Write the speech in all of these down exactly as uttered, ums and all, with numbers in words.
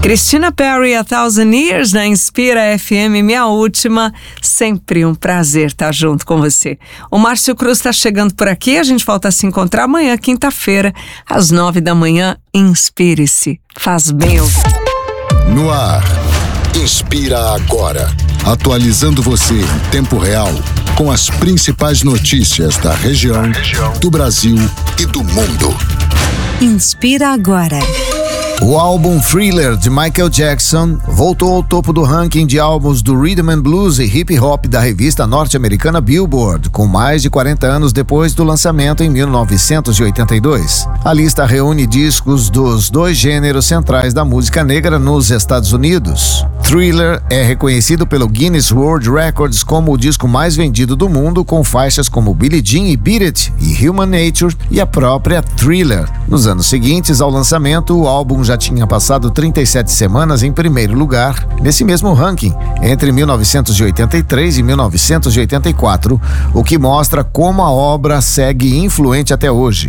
Christina Perri, A Thousand Years, na Inspira F M, minha última. Sempre um prazer estar junto com você. O Márcio Cruz está chegando por aqui, a gente volta a se encontrar amanhã, quinta-feira, às nove da manhã. Inspire-se, faz bem ouvir. No ar, Inspira Agora, atualizando você em tempo real com as principais notícias da região, do Brasil e do mundo. Inspira Agora. O álbum Thriller, de Michael Jackson, voltou ao topo do ranking de álbuns do Rhythm and Blues e Hip Hop da revista norte-americana Billboard, com mais de quarenta anos depois do lançamento em mil novecentos e oitenta e dois. A lista reúne discos dos dois gêneros centrais da música negra nos Estados Unidos. Thriller é reconhecido pelo Guinness World Records como o disco mais vendido do mundo, com faixas como Billie Jean e Beat It e Human Nature e a própria Thriller. Nos anos seguintes ao lançamento, o álbum já tinha passado trinta e sete semanas em primeiro lugar nesse mesmo ranking, entre mil novecentos e oitenta e três e mil novecentos e oitenta e quatro, o que mostra como a obra segue influente até hoje.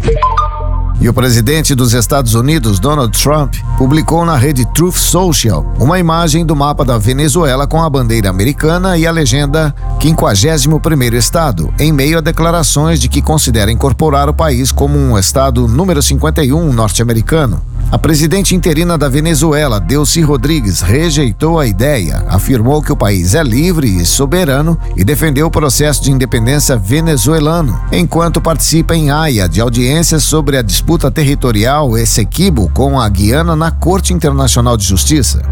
E o presidente dos Estados Unidos, Donald Trump, publicou na rede Truth Social uma imagem do mapa da Venezuela com a bandeira americana e a legenda quinquagésimo primeiro estado, em meio a declarações de que considera incorporar o país como um estado número cinquenta e um norte-americano. A presidente interina da Venezuela, Delcy Rodrigues, rejeitou a ideia, afirmou que o país é livre e soberano e defendeu o processo de independência venezuelano, enquanto participa em Haia de audiências sobre a disputa territorial Essequibo com a Guiana na Corte Internacional de Justiça.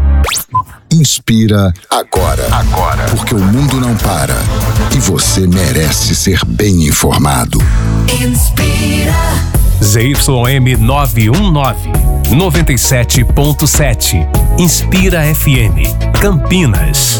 Inspira agora, agora, porque o mundo não para e você merece ser bem informado. Inspira. Z Y M novecentos e dezenove, noventa e sete ponto sete. Inspira F M, Campinas.